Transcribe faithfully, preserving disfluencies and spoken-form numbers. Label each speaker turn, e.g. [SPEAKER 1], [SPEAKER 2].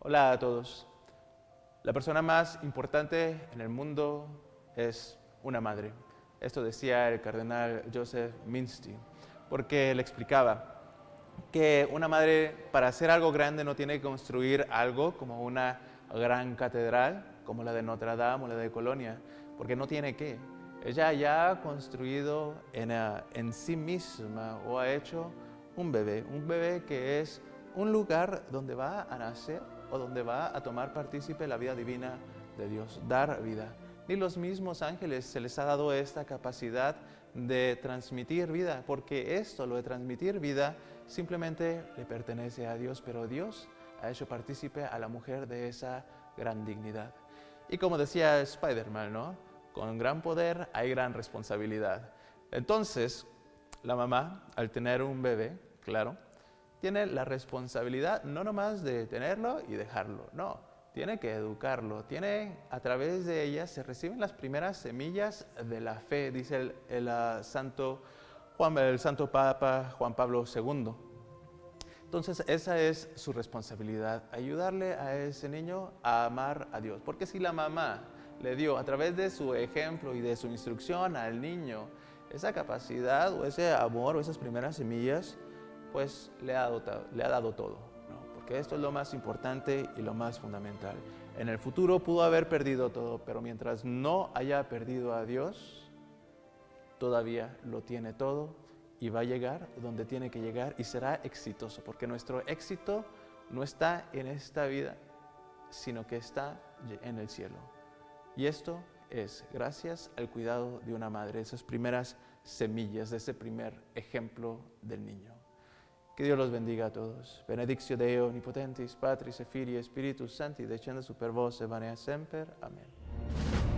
[SPEAKER 1] Hola a todos. La persona más importante en el mundo es una madre. Esto decía el cardenal Joseph Minstein, porque él explicaba que una madre para hacer algo grande no tiene que construir algo como una gran catedral, como la de Notre Dame o la de Colonia, porque no tiene que. Ella ya ha construido en, en sí misma o ha hecho un bebé, un bebé que es un lugar donde va a nacer o donde va a tomar partícipe la vida divina de Dios, dar vida. Ni los mismos ángeles se les ha dado esta capacidad de transmitir vida, porque esto, lo de transmitir vida, simplemente le pertenece a Dios, pero Dios ha hecho partícipe a la mujer de esa gran dignidad. Y como decía Spider-Man, ¿no? Con gran poder hay gran responsabilidad. Entonces, la mamá, al tener un bebé, claro, tiene la responsabilidad no nomás de tenerlo y dejarlo, no, tiene que educarlo, tiene, a través de ella se reciben las primeras semillas de la fe, dice el, el, uh, santo, Juan, el Santo Papa Juan Pablo segundo. Entonces esa es su responsabilidad, ayudarle a ese niño a amar a Dios, porque si la mamá le dio a través de su ejemplo y de su instrucción al niño esa capacidad o ese amor o esas primeras semillas, pues le ha dado, le ha dado todo, ¿no? Porque esto es lo más importante y lo más fundamental. En el futuro pudo haber perdido todo, pero mientras no haya perdido a Dios, todavía lo tiene todo y va a llegar donde tiene que llegar y será exitoso, porque nuestro éxito no está en esta vida, sino que está en el cielo. Y esto es gracias al cuidado de una madre, esas primeras semillas, de ese primer ejemplo del niño. Que Dios los bendiga a todos. Benedictio Dei omnipotentis, Patris et Filii et Spiritus Sancti, descendat super vos et manet semper. Amén.